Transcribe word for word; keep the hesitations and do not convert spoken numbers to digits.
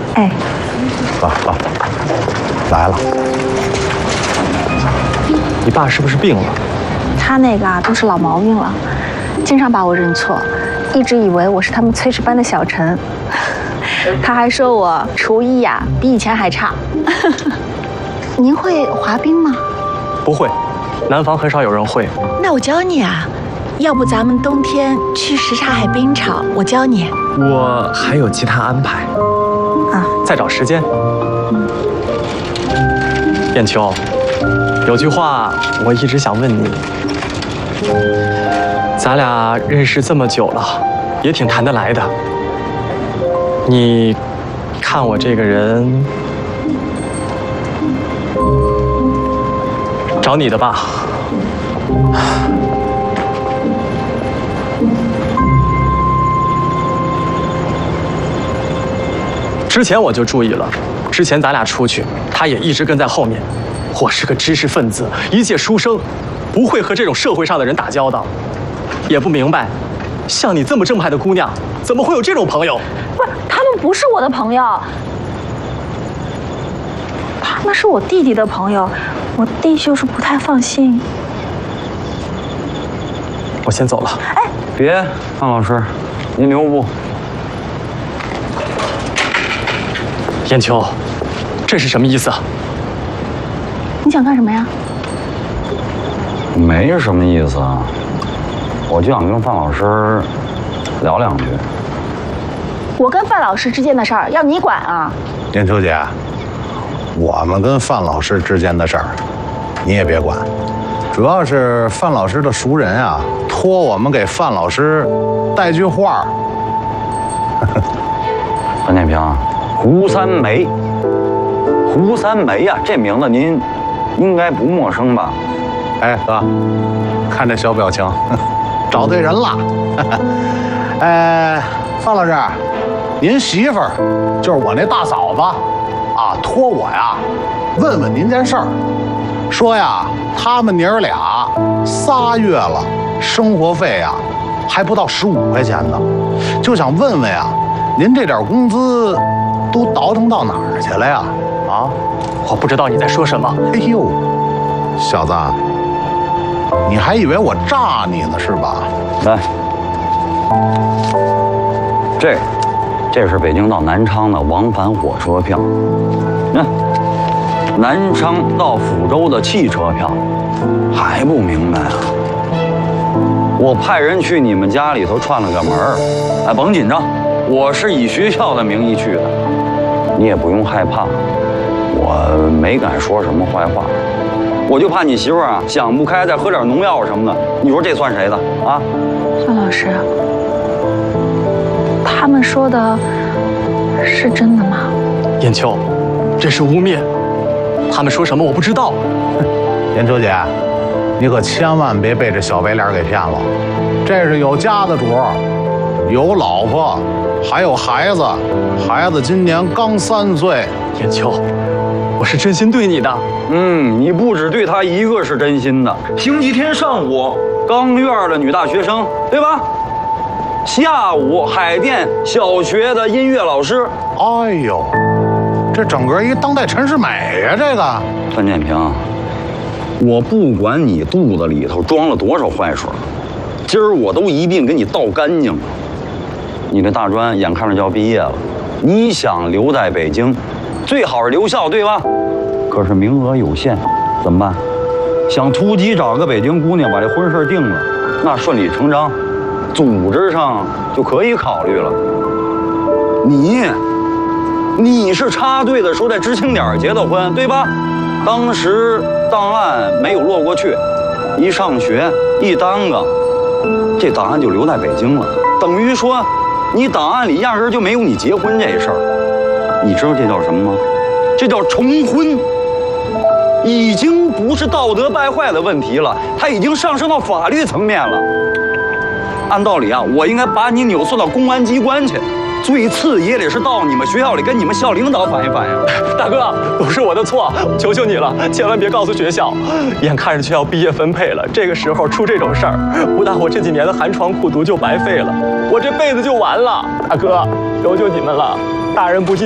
哎， 爸爸来了。你爸是不是病了？ 他那个啊都是老毛病了，经常把我认错，一直以为我是他们炊事班的小陈。他还说我厨艺呀、比以前还差。您会滑冰吗？ 不会，南方很少有人会。 那我教你啊，要不咱们冬天去什刹海冰场，我教你。 我还有其他安排。 啊， 再找时间。燕秋，有句话我一直想问你。咱俩认识这么久了，也挺谈得来的。你看我这个人，找你的吧。之前我就注意了，之前咱俩出去，他也一直跟在后面。我是个知识分子，一介书生，不会和这种社会上的人打交道，也不明白，像你这么正派的姑娘，怎么会有这种朋友？ 不是，他们不是我的朋友，他们是我弟弟的朋友，我弟就是不太放心。 我先走了。 哎， 别，范老师，您留步。 燕秋，这是什么意思？ 你想干什么呀？ 没什么意思啊，我就想跟范老师聊两句。 我跟范老师之间的事儿要你管啊？ 燕秋姐，我们跟范老师之间的事儿，你也别管。主要是范老师的熟人啊，托我们给范老师带句话。 范建平，胡三梅，胡三梅呀、啊，这名字您应该不陌生吧？ 哎哥，看这小表情，找对人了。哎，范老师，您媳妇儿就是我那大嫂子啊，托我呀问问您件事儿，说呀他们娘儿俩仨月了，生活费呀还不到十五块钱呢，就想问问呀，您这点工资都倒腾到哪儿去了呀？啊， 我不知道你在说什么。 哎呦，小子，你还以为我诈你呢是吧？ 来，这，这是北京到南昌的往返火车票。那、嗯，南昌到抚州的汽车票，还不明白啊？我派人去你们家里头串了个门儿，哎，甭紧张，我是以学校的名义去的，你也不用害怕，我没敢说什么坏话。我就怕你媳妇儿啊想不开，再喝点农药什么的，你说这算谁的啊？ 范老师，他们说的是真的吗？ 燕秋，这是污蔑，他们说什么我不知道。 燕秋姐，你可千万别被这小白脸给骗了，这是有家的主，有老婆，还有孩子，孩子今年刚三岁。 燕秋，我是真心对你的。 嗯，你不只对他一个是真心的。星期天上午，刚院的女大学生，对吧？下午海淀小学的音乐老师。 哎呦，这整个一当代陈世美呀、啊！这个范建平，我不管你肚子里头装了多少坏水，今儿我都一并给你倒干净了。你这大专眼看着就要毕业了，你想留在北京，最好是留校，对吧？可是名额有限，怎么办？想突击找个北京姑娘把这婚事定了，那顺理成章，组织上就可以考虑了。你，你是插队的时候在知青点结的婚，对吧？当时档案没有落过去，一上学一耽搁，这档案就留在北京了，等于说你档案里压根就没有你结婚这事儿。你知道这叫什么吗？这叫重婚。已经不是道德败坏的问题了，它已经上升到法律层面了。按道理啊，我应该把你扭送到公安机关去，最次也得是到你们学校里跟你们校领导反映反映。 大哥，都是我的错，求求你了，千万别告诉学校。眼看着就要毕业分配了，这个时候出这种事儿，不但我这几年的寒窗苦读就白费了，我这辈子就完了。大哥，求求你们了，大人不计